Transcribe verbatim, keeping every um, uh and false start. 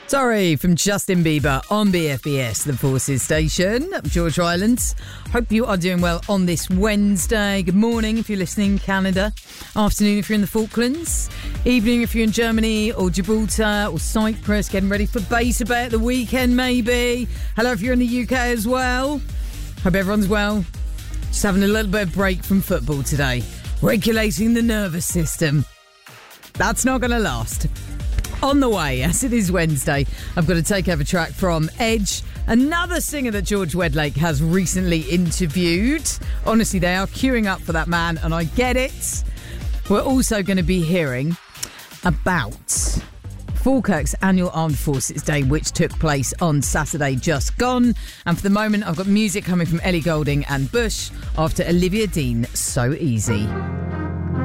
Sorry, from Justin Bieber on B F B S, the Forces Station. George Islands. Hope you are doing well on this Wednesday. Good morning if you're listening, Canada. Afternoon if you're in the Falklands. Evening if you're in Germany or Gibraltar or Cyprus. Getting ready for Base Bay at the weekend, maybe. Hello if you're in the U K as well. Hope everyone's well. Just having a little bit of break from football today. Regulating the nervous system. That's not going to last. On the way, as it is Wednesday, I've got a takeover track from Edge, another singer that George Wedlake has recently interviewed. Honestly, they are queuing up for that man, and I get it. We're also going to be hearing about Falkirk's annual Armed Forces Day, which took place on Saturday just gone. And for the moment, I've got music coming from Ellie Goulding and Bush after Olivia Dean, So Easy.